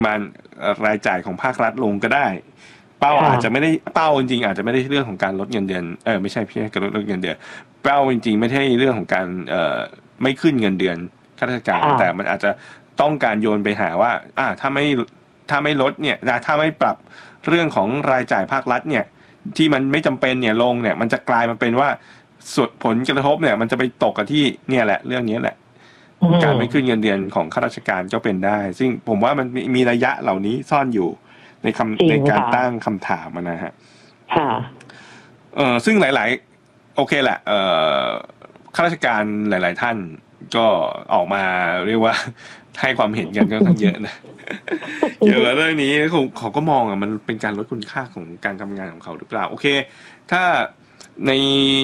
มันรายจ่ายของภาครัฐลงก็ได้เป้าอาจจะไม่ได้เป้าจริงๆอาจจะไม่ได้เรื่องของการลดเงินเดือนไม่ใช่การลดเงินเดือนเป้าจริงๆไม่ใช่เรื่องของการไม่ขึ้นเงินเดือนข้าราชการแต่มันอาจจะต้องการโยนไปหาว่าถ้าไม่ลดเนี่ยถ้าไม่ปรับเรื่องของรายจ่ายภาครัฐเนี่ยที่มันไม่จำเป็นเนี่ยลงเนี่ยมันจะกลายมาเป็นว่าสุดผลกระทบเนี่ยมันจะไปตกกับที่เนี่ยแหละเรื่องนี้แหละการไม่ขึ้นเงินเดือนของข้าราชการก็เป็นได้ซึ่งผมว่ามันมีระยะเหล่านี้ซ่อนอยู่ในการตั้งคำถามนะฮะซึ่งหลายๆโอเคแหละข้าราชการหลายๆท่านก็ออกมาเรียกว่าให้ความเห็นกันค่อนข้างเยอะนะเกี่ยวกับเรื่องนี้เขาก็มองมันเป็นการลดคุณค่าของการทำงานของเขาหรือเปล่าโอเคถ้าใน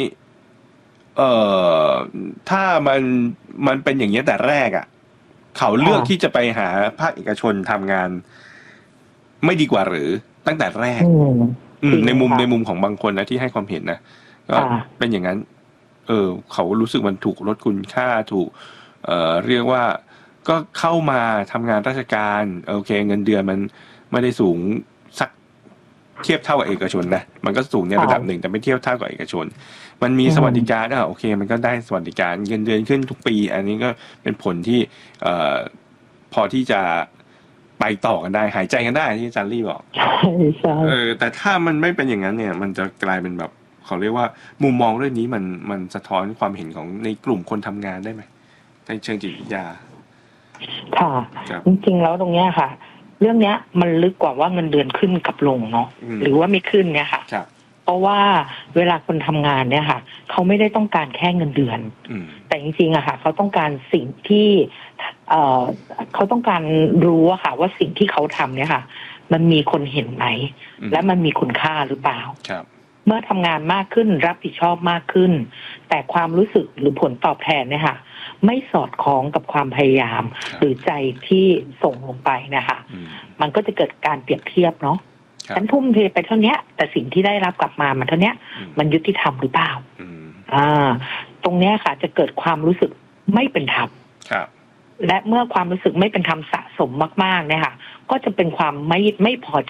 ถ้ามันเป็นอย่างนี้แต่แรกเขาเลือกที่จะไปหาภาคเอกชนทำงานไม่ดีกว่าหรือตั้งแต่แรกในมุมของบางคนนะที่ให้ความเห็นนะก็เป็นอย่างนั้นเขารู้สึกมันถูกลดคุณค่าถูกเรียกว่าก็เข้ามาทำงานราชการโอเคเงินเดือนมันไม่ได้สูงสักเทียบเท่ากับเอกชนนะมันก็สูงในระดับหนึ่งแต่ไม่เทียบเท่ากับเอกชนมันมีสวัสดิการโอเคมันก็ได้สวัสดิการเงินเดือนขึ้นทุกปีอันนี้ก็เป็นผลที่พอที่จะไปต่อกันได้หายใจกันได้ที่อาจารย์ลี่บอกใช่แต่ถ้ามันไม่เป็นอย่างนั้นเนี่ยมันจะกลายเป็นแบบเขาเรียกว่ามุมมองเรื่องนี้มันสะท้อนความเห็นของในกลุ่มคนทำงานได้ไหมในเชิงจิตวิทยาค่ะจริงๆแล้วตรงเนี้ยค่ะเรื่องเนี้ยมันลึกกว่าว่าเงินเดือนขึ้นกับลงเนาะหรือว่าไม่ขึ้นเนี่ยค่ะเพราะว่าเวลาคนทำงานเนี่ยค่ะเขาไม่ได้ต้องการแค่เงินเดือนแต่จริงๆค่ะเขาต้องการสิ่งที่เขาต้องการรู้ค่ะว่าสิ่งที่เขาทำเนี่ยค่ะมันมีคนเห็นไหมและมันมีคุณค่าหรือเปล่าเมื่อทำงานมากขึ้นรับผิดชอบมากขึ้นแต่ความรู้สึกหรือผลตอบแทนเนี่ยค่ะไม่สอดคล้องกับความพยายามหรือใจที่ส่งลงไปนะคะมันก็จะเกิดการเปรียบเทียบเนาะฉันทุ่มเทไปเท่านี้แต่สิ่งที่ได้รับกลับมามันเท่านี้มันยุติธรรมหรือเปล่าตรงนี้ค่ะจะเกิดความรู้สึกไม่เป็นธรรมและเมื่อความรู้สึกไม่เป็นธรรมสะสมมากๆเนี่ยค่ะก็จะเป็นความไม่พอใจ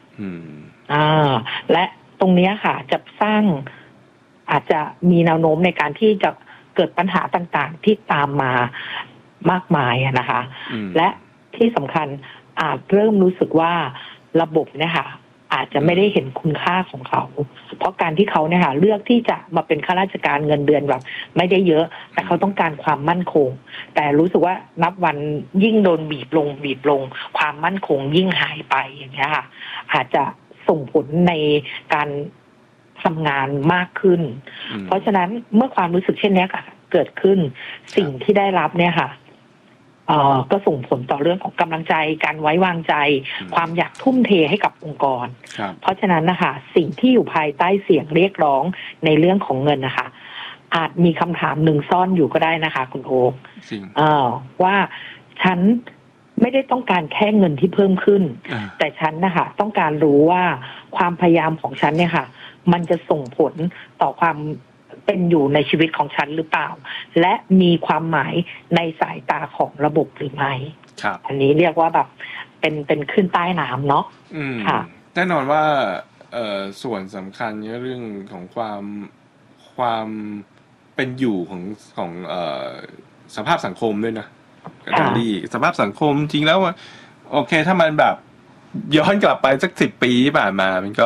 และตรงนี้ค่ะจะสร้างอาจจะมีแนวโน้มในการที่จะเกิดปัญหาต่างๆที่ตามมามากมายนะคะและที่สำคัญอาจเริ่มรู้สึกว่าระบบเนี่ยค่ะอาจจะไม่ได้เห็นคุณค่าของเขาเพราะการที่เขาเนี่ยค่ะเลือกที่จะมาเป็นข้าราชการเงินเดือนแบบไม่ได้เยอะแต่เขาต้องการความมั่นคงแต่รู้สึกว่านับวันยิ่งโดนบีบลงความมั่นคงยิ่งหายไปอย่างเงี้ยค่ะอาจจะส่งผลในการทำงานมากขึ้นเพราะฉะนั้นเมื่อความรู้สึกเช่นนี้ค่ะเกิดขึ้นสิ่งที่ได้รับเนี่ยค่ะก็ส่งผลต่อเรื่องของกำลังใจการไว้วางใจความอยากทุ่มเทให้กับองค์กรเพราะฉะนั้นนะคะสิ่งที่อยู่ภายใต้เสียงเรียกร้องในเรื่องของเงินนะคะอาจมีคำถามหนึ่งซ่อนอยู่ก็ได้นะคะคุณโอ๊คว่าฉันไม่ได้ต้องการแค่เงินที่เพิ่มขึ้นแต่ฉันนะคะต้องการรู้ว่าความพยายามของฉันเนี่ยค่ะมันจะส่งผลต่อความเป็นอยู่ในชีวิตของฉันหรือเปล่าและมีความหมายในสายตาของระบบหรือไม่อันนี้เรียกว่าแบบเป็นขึ้นใต้น้ำเนาะค่ะแน่นอนว่าส่วนสำคัญในเรื่องของความเป็นอยู่ของสภาพสังคมด้วยนะอาจารย์ลี่สภาพสังคมจริงแล้วโอเคถ้ามันแบบย้อนกลับไปสัก10 ปีที่ผ่านมามัน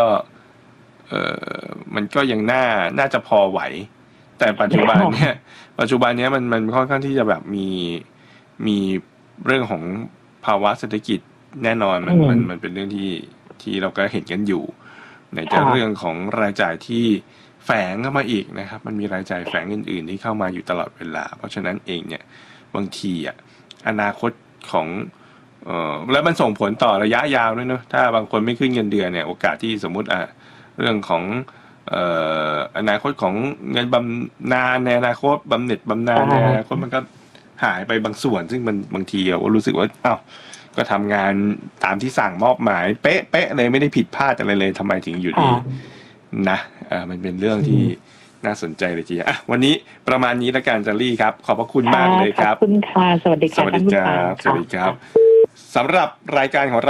ก็ยังน่าจะพอไหวแต่ปัจจุบันเนี้ยมันค่อนข้างที่จะแบบมีเรื่องของภาวะเศรษฐกิจแน่นอนมันเป็นเรื่องที่เราก็เห็นกันอยู่ในเรื่องของรายจ่ายที่แฝงเข้ามาอีกนะครับมันมีรายจ่ายแฝงอื่นๆที่เข้ามาอยู่ตลอดเวลาเพราะฉะนั้นเองเนี่ยบางทีอนาคตของแล้วมันส่งผลต่อระยะยาวด้วยเนอะถ้าบางคนไม่ขึ้นเงินเดือนเนี่ยโอกาสที่สมมุติเรื่องของอนาคตของเงินบำนาญในอนาคตบำเหน็จบำนาญในอนาคตมันก็หายไปบางส่วนซึ่งมันบางทีรู้สึกว่าก็ทำงานตามที่สั่งมอบหมายเป๊ะเลยไม่ได้ผิดพลาดอะไรเลยทำไมถึงอยู่ดีนะมันเป็นเรื่องที่น่าสนใจเลยทีวันนี้ประมาณนี้ละกันจารี่ครับขอบพระคุณมากเลยครับขอบคุณค่ะสวัสดีค่ะสวัสดีครับสำหรับรายการของเรา